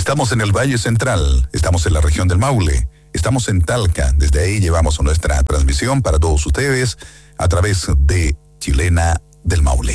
Estamos en el Valle Central, estamos en la región del Maule, estamos en Talca. Desde ahí llevamos nuestra transmisión para todos ustedes a través de Chilena del Maule.